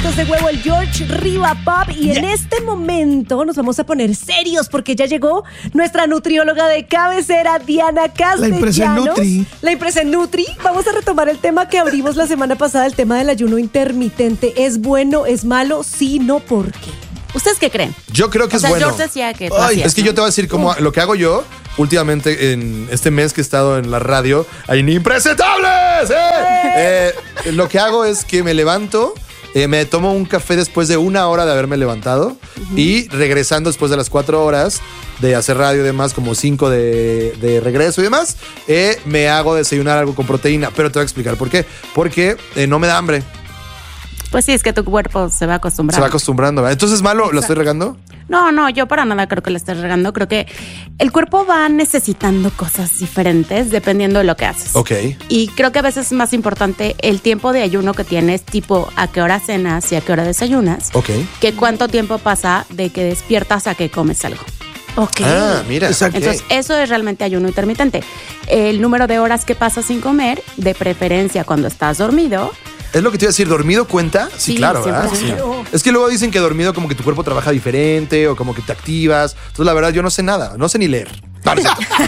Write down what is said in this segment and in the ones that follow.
de huevo, el George Riva Pop. Y en este momento nos vamos a poner serios porque ya llegó nuestra nutrióloga de cabecera, Diana Castellanos. La Impresa Nutri. Vamos a retomar el tema que abrimos la semana pasada, el tema del ayuno intermitente. ¿Es bueno, es malo? Sí, no, ¿por qué? ¿Ustedes qué creen? Yo creo que es bueno. George decía que tú hacías, es que yo te voy a decir cómo lo que hago yo últimamente en este mes que he estado en la radio. ¡Hay impresentables! Lo que hago es que me levanto, me tomo un café después de 1 hora de haberme levantado y regresando después de las 4 horas de hacer radio y demás, como 5 de regreso y demás, me hago desayunar algo con proteína. Pero te voy a explicar por qué. Porque no me da hambre. Pues sí, es que tu cuerpo se va acostumbrando. Se va acostumbrando, ¿verdad? Entonces, ¿malo? ¿Lo estoy regando? No, yo para nada creo que lo estés regando. Creo que el cuerpo va necesitando cosas diferentes dependiendo de lo que haces. Ok. Y creo que a veces es más importante el tiempo de ayuno que tienes, tipo a qué hora cenas y a qué hora desayunas, que cuánto tiempo pasa de que despiertas a que comes algo. Ok. Ah, mira. Entonces, eso es realmente ayuno intermitente. El número de horas que pasas sin comer, de preferencia cuando estás dormido. Es lo que te iba a decir, ¿dormido cuenta? Sí, claro, ¿verdad? Sí. Es que luego dicen que dormido como que tu cuerpo trabaja diferente o como que te activas. Entonces, la verdad, yo no sé nada, no sé ni leer. Por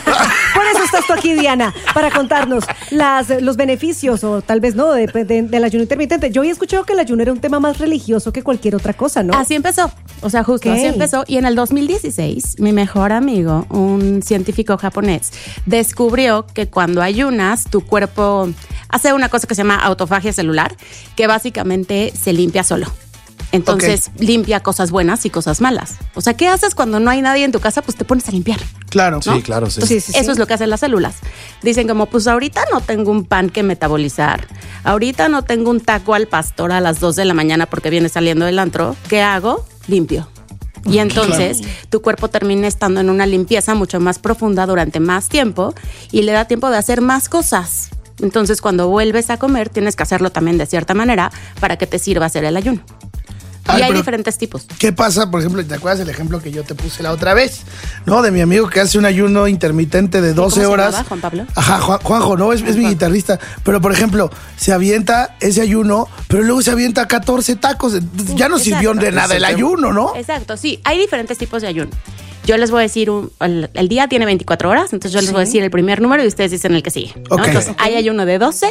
eso estás tú aquí, Diana, para contarnos los beneficios o tal vez no del ayuno intermitente. Yo había escuchado que el ayuno era un tema más religioso que cualquier otra cosa, ¿no? Así empezó, o sea, justo así empezó. Y en el 2016, mi mejor amigo, un científico japonés, descubrió que cuando ayunas, tu cuerpo hace una cosa que se llama autofagia celular, que básicamente se limpia solo. Entonces, limpia cosas buenas y cosas malas. O sea, ¿qué haces cuando no hay nadie en tu casa? Pues te pones a limpiar. Claro. ¿no? Sí, claro, sí. Entonces, eso es lo que hacen las células. Dicen como, pues ahorita no tengo un pan que metabolizar. Ahorita no tengo un taco al pastor a las 2 de la mañana porque viene saliendo del antro. ¿Qué hago? Limpio. Y entonces tu cuerpo termina estando en una limpieza mucho más profunda durante más tiempo y le da tiempo de hacer más cosas. Entonces, cuando vuelves a comer, tienes que hacerlo también de cierta manera para que te sirva hacer el ayuno. Y hay diferentes tipos. ¿Qué pasa, por ejemplo, te acuerdas el ejemplo que yo te puse la otra vez, ¿no? De mi amigo que hace un ayuno intermitente de 12 horas. ¿Cómo se llamaba, Juan Pablo? Ajá, Juanjo, ¿no? Es mi guitarrista. Pero, por ejemplo, se avienta ese ayuno, pero luego se avienta 14 tacos. Ya no sirvió de nada el ayuno, ¿no? Exacto, sí. Hay diferentes tipos de ayuno. Yo les voy a decir, el día tiene 24 horas, entonces yo les voy a decir el primer número y ustedes dicen el que sigue, ¿no? Entonces, hay ayuno de 12,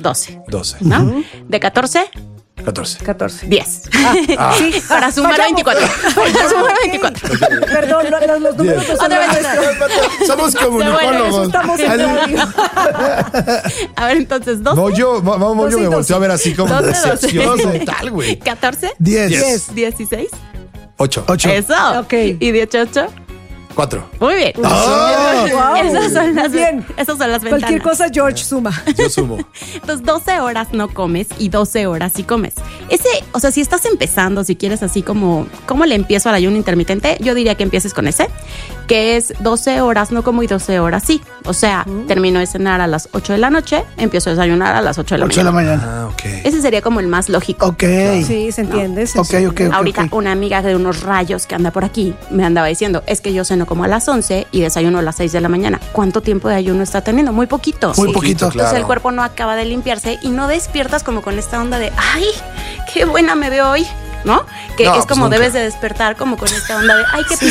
¿no? De 14, 10. Sí, para sumar 24. Para sumar 24. Perdón, los números no son nuestros. Somos comunicólogos. Estamos en radio. A ver, entonces, 12. Yo me volteo a ver así como 12, decepción total, güey. 14. 10. 16. 8. Eso. Ok. Y 18. 4. Muy bien. Wow. Esas son las ventanas. Cualquier cosa, George suma. Yo sumo. Entonces, 12 horas no comes y 12 horas sí comes. O sea, si estás empezando, si quieres así como, ¿cómo le empiezo al ayuno intermitente? Yo diría que empieces con ese, que es 12 horas no como y 12 horas sí. O sea, termino de cenar a las 8 de la noche, empiezo a desayunar a las 8 de la mañana. 8 de la mañana. Ah, ok. Ese sería como el más lógico. Ok. Sí, se entiende. ¿No? Ok. Ahorita una amiga de unos rayos que anda por aquí me andaba diciendo, es que yo ceno como a las 11 y desayuno a las 6 de la mañana. ¿Cuánto tiempo de ayuno está teniendo? Muy poquito. Muy poquito. Entonces el cuerpo no acaba de limpiarse y no despiertas como con esta onda de, ay, qué buena me veo hoy, ¿no? Que es como debes de despertar como con esta onda de, ay, qué